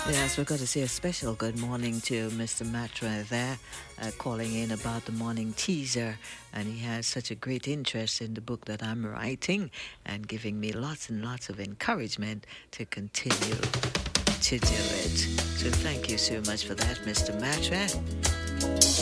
Yes, we've got to say a special good morning to Mr. Matra there, calling in about the morning teaser. And he has such a great interest in the book that I'm writing and giving me lots and lots of encouragement to continue to do it. So thank you so much for that, Mr. Matra.